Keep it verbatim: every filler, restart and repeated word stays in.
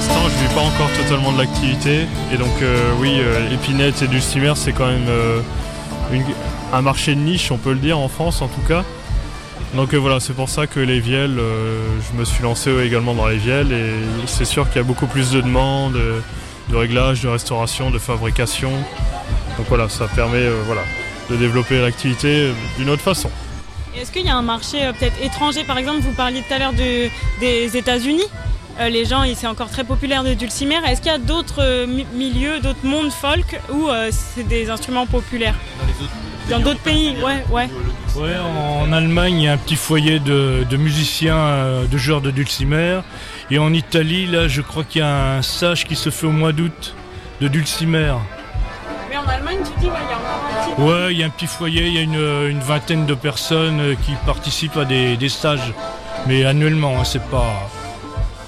l'instant, je ne vis pas encore totalement de l'activité. Et donc, euh, oui, euh, Épinette et Dulcimer, c'est quand même euh, une, un marché de niche, on peut le dire, en France en tout cas. Donc euh, voilà, c'est pour ça que les Vielles, euh, je me suis lancé également dans les Vielles. Et c'est sûr qu'il y a beaucoup plus de demandes, de, de réglages, de restauration, de fabrication. Donc voilà, ça permet euh, voilà, de développer l'activité d'une autre façon. Est-ce qu'il y a un marché euh, peut-être étranger, par exemple, vous parliez tout à l'heure de, des États-Unis, euh, les gens, c'est encore très populaire de Dulcimer. Est-ce qu'il y a d'autres euh, mi- milieux, d'autres mondes folk où euh, c'est des instruments populaires ? Dans d'autres pays, ouais, ouais. Ouais, en Allemagne, il y a un petit foyer de, de musiciens, euh, de joueurs de Dulcimer. Et en Italie, là, je crois qu'il y a un sage qui se fait au mois d'août de Dulcimer. Mais en Allemagne, tu dis, ouais, il y a encore un petit... Ouais, il y a un petit foyer, il y a une, une vingtaine de personnes qui participent à des, des stages. Mais annuellement, hein, c'est pas...